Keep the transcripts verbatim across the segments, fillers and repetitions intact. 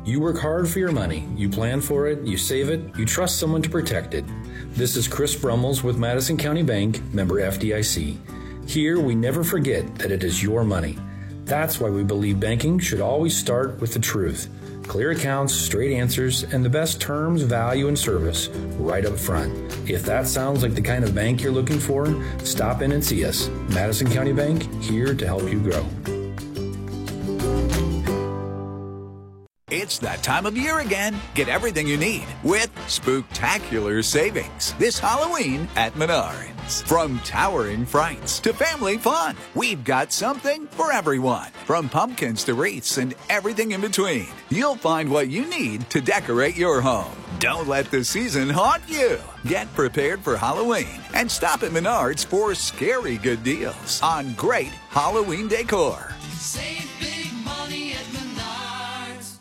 You work hard for your money. You plan for it, you save it, you trust someone to protect it. This is Chris Brummels with Madison County Bank, member F D I C. Here, we never forget that it is your money. That's why we believe banking should always start with the truth. Clear accounts, straight answers, and the best terms, value, and service right up front. If that sounds like the kind of bank you're looking for, stop in and see us. Madison County Bank, here to help you grow. It's that time of year again. Get everything you need with Spooktacular Savings this Halloween at Menards. From towering frights to family fun, we've got something for everyone. From pumpkins to wreaths and everything in between, you'll find what you need to decorate your home. Don't let the season haunt you. Get prepared for Halloween and stop at Menards for scary good deals on great Halloween decor. Save big money at Menards.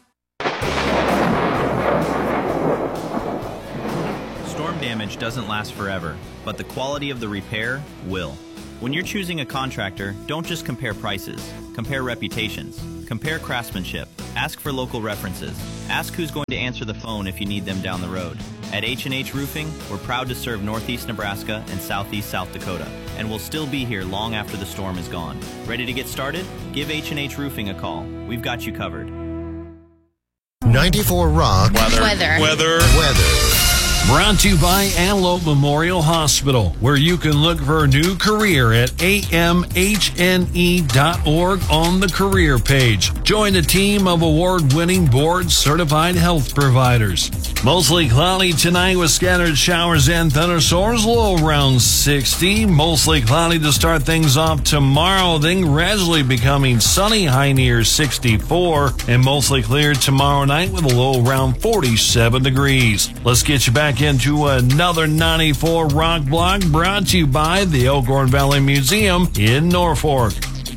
Storm damage doesn't last forever, but the quality of the repair will. When you're choosing a contractor, don't just compare prices. Compare reputations. Compare craftsmanship. Ask for local references. Ask who's going to answer the phone if you need them down the road. At H and H Roofing, we're proud to serve Northeast Nebraska and Southeast South Dakota, and we'll still be here long after the storm is gone. Ready to get started? Give H and H Roofing a call. We've got you covered. ninety-four Rock. Weather. Weather. Weather. Weather. Brought to you by Antelope Memorial Hospital, where you can look for a new career at A M H N E dot org on the career page. Join a team of award-winning board-certified health providers. Mostly cloudy tonight with scattered showers and thunderstorms, low around sixty. Mostly cloudy to start things off tomorrow, then gradually becoming sunny, high near sixty-four. And mostly clear tomorrow night with a low around forty-seven degrees. Let's get you back into another ninety-four Rock Block, brought to you by the Elkhorn Valley Museum in Norfolk.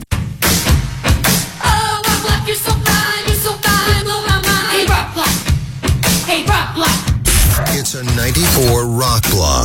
Oh, Rock Block, you're so fine, you're so fine, blow my mind. Hey, Rock Block. Hey, Rock Block. It's a ninety-four Rock Block.